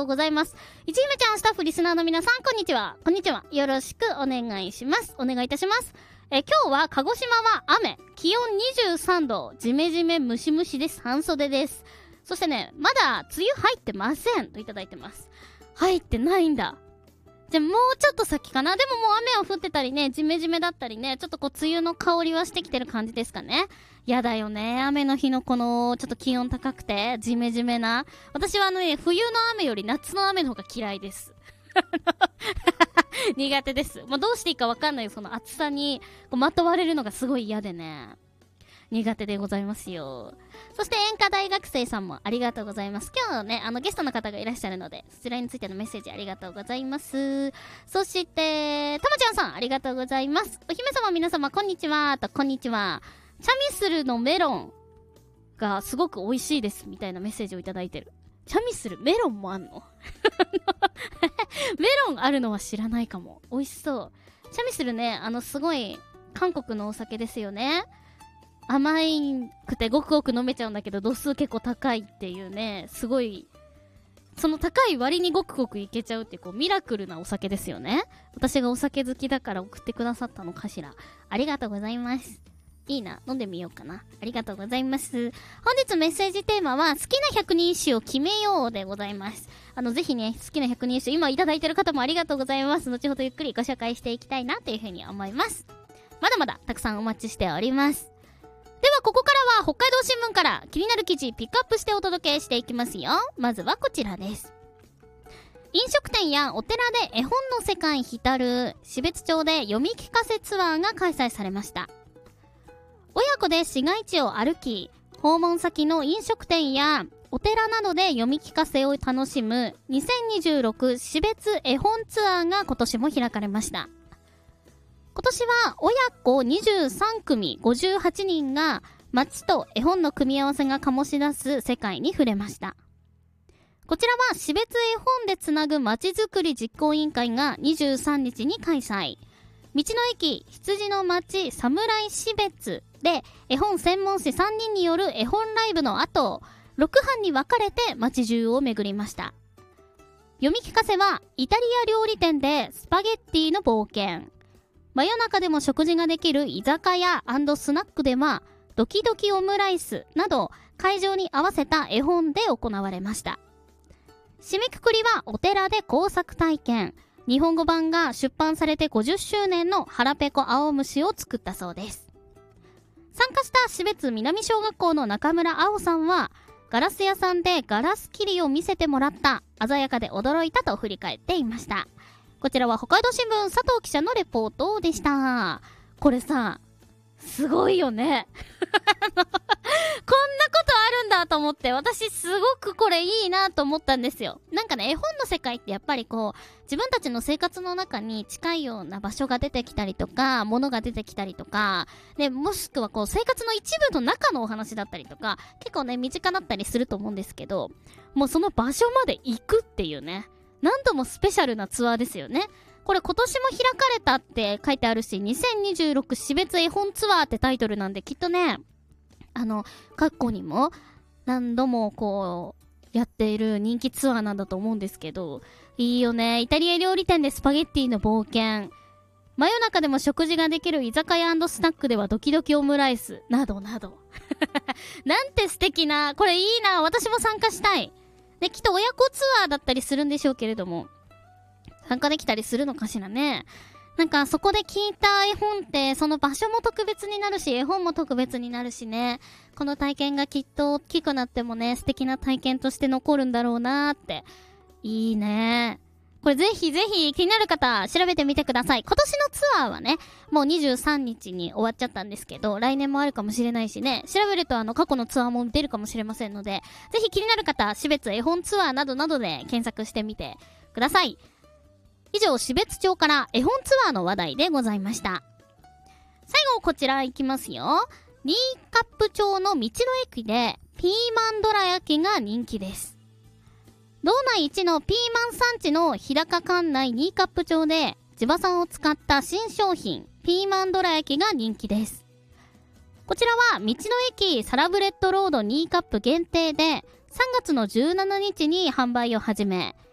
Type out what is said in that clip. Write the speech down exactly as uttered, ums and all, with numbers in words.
うございます。いちひめちゃん、スタッフ、リスナーの皆さん、こんにちは。こんにちは。よろしくお願いします。お願いいたします。えー、今日は鹿児島は雨、気温にじゅうさんど、ジメジメムシムシです。半袖です。そしてね、まだ梅雨入ってませんといただいてます。入ってないんだ。じゃあもうちょっと先かな。でももう雨は降ってたりね、ジメジメだったりね、ちょっとこう梅雨の香りはしてきてる感じですかね。やだよね、雨の日のこのちょっと気温高くてジメジメな。私はあのね、冬の雨より夏の雨の方が嫌いです。苦手です。もうどうしていいかわかんないその暑さにこうまとわれるのがすごい嫌でね、苦手でございますよ。そして演歌大学生さんもありがとうございます。今日ね、あのゲストの方がいらっしゃるので、そちらについてのメッセージありがとうございます。そしてたまちゃんさん、ありがとうございます。お姫様皆様こんにちはと、こんにちは。チャミスルのメロンがすごく美味しいですみたいなメッセージをいただいてる。チャミスルメロンもあんの？メロンあるのは知らないかも。美味しそう。チャミスルね、あのすごい韓国のお酒ですよね。甘いくてごくごく飲めちゃうんだけど度数結構高いっていうね、すごいその高い割にごくごくいけちゃうっていう、こうミラクルなお酒ですよね。私がお酒好きだから送ってくださったのかしら。ありがとうございます。いいな、飲んでみようかな。ありがとうございます。本日メッセージテーマは好きなひゃくにん一首を決めようでございます。あのぜひね、好きなひゃくにん一首今いただいてる方もありがとうございます。後ほどゆっくりご紹介していきたいなというふうに思います。まだまだたくさんお待ちしております。ではここからは北海道新聞から気になる記事ピックアップしてお届けしていきますよ。まずはこちらです。飲食店やお寺で絵本の世界浸る標津町で読み聞かせツアーが開催されました。親子で市街地を歩き、訪問先の飲食店やお寺などで読み聞かせを楽しむにせんにじゅうろく標津絵本ツアーが今年も開かれました。今年は親子にじゅうさんくみごじゅうはちにんが街と絵本の組み合わせが醸し出す世界に触れました。こちらは標津絵本でつなぐ街づくり実行委員会がにじゅうさんにちに開催。道の駅羊の町侍標津で絵本専門誌さんにんによる絵本ライブの後、ろくはんに分かれて街中を巡りました。読み聞かせはイタリア料理店でスパゲッティの冒険、真夜中でも食事ができる居酒屋&スナックではドキドキオムライスなど会場に合わせた絵本で行われました。締めくくりはお寺で工作体験、日本語版が出版されてごじゅっしゅうねんの腹ペコ青虫を作ったそうです。参加した標津南小学校の中村青さんは、ガラス屋さんでガラス切りを見せてもらった、鮮やかで驚いたと振り返っていました。こちらは北海道新聞佐藤記者のレポートでした。これさ、すごいよね。こんなことあるんだと思って、私すごくこれいいなと思ったんですよ。なんかね、絵本の世界ってやっぱりこう自分たちの生活の中に近いような場所が出てきたりとか、物が出てきたりとかで、もしくはこう生活の一部の中のお話だったりとか、結構ね身近だったりすると思うんですけど、もうその場所まで行くっていうね、何度もスペシャルなツアーですよね。これ今年も開かれたって書いてあるし、にせんにじゅうろく標津絵本ツアーってタイトルなんで、きっとね、あの過去にも何度もこうやっている人気ツアーなんだと思うんですけど、いいよね。イタリア料理店でスパゲッティの冒険、真夜中でも食事ができる居酒屋&スナックではドキドキオムライスなどなどなんて素敵な、これいいな、私も参加したい。で、きっと親子ツアーだったりするんでしょうけれども、参加できたりするのかしらね。なんかそこで聞いた絵本ってその場所も特別になるし、絵本も特別になるしね、この体験がきっと大きくなってもね、素敵な体験として残るんだろうなーって。いいね。これぜひぜひ気になる方調べてみてください。今年のツアーはね、もうにじゅうさんにちに終わっちゃったんですけど、来年もあるかもしれないしね、調べるとあの過去のツアーも出るかもしれませんので、ぜひ気になる方、標津絵本ツアーなどなどで検索してみてください。以上、標津町から絵本ツアーの話題でございました。最後こちらいきますよ。新冠町の道の駅でピーマンどら焼きが人気です。道内一のピーマン産地の日高管内新冠町で地場産を使った新商品ピーマンどら焼きが人気です。こちらは道の駅サラブレッドロード新冠限定でさんがつのじゅうしちにちに販売を始め、